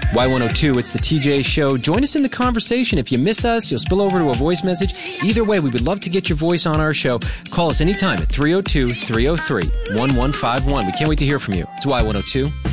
Y102, it's the TJ Show. Join us in the conversation. If you miss us, you'll spill over to a voice message. Either way, we would love to get your voice on our show. Call us anytime at 302-303-1151. We can't wait to hear from you. It's Y102.